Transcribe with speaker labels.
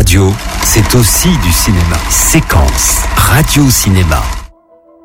Speaker 1: radio, c'est aussi du cinéma. Séquence Radio Cinéma.